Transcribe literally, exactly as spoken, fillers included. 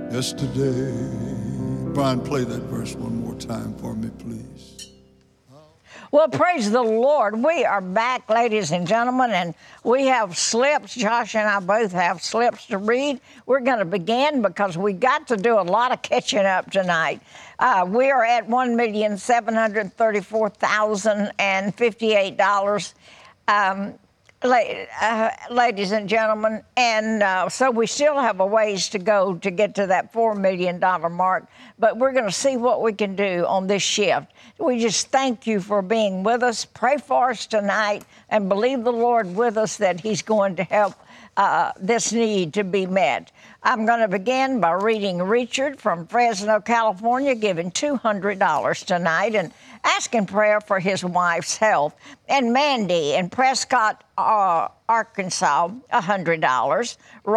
yesterday. Brian, play that verse one more time for me, please. Well, praise the Lord. We are back, ladies and gentlemen, and we have slips. Josh and I both have slips to read. We're going to begin because we got to do a lot of catching up tonight. Uh, we are at one million seven hundred thirty-four thousand fifty-eight dollars. Um, Uh, ladies and gentlemen, and uh, so we still have a ways to go to get to that four million dollars mark, but we're going to see what we can do on this shift. We just thank you for being with us. Pray for us tonight and believe the Lord with us that he's going to help uh, this need to be met. I'm going to begin by reading Richard from Fresno, California, giving two hundred dollars tonight and asking prayer for his wife's health. And Mandy in Prescott, uh, Arkansas, one hundred dollars.